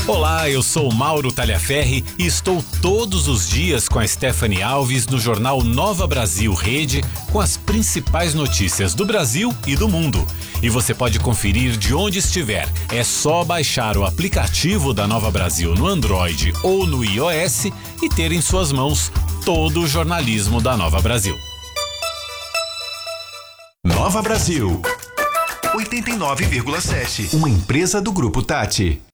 Olá, eu sou Mauro Talhaferri e estou todos os dias com a Stephanie Alves no jornal Nova Brasil Rede com as principais notícias do Brasil e do mundo. E você pode conferir de onde estiver. É só baixar o aplicativo da Nova Brasil no Android ou no iOS e ter em suas mãos todo o jornalismo da Nova Brasil. Nova Brasil 89,7. Uma empresa do Grupo Tati.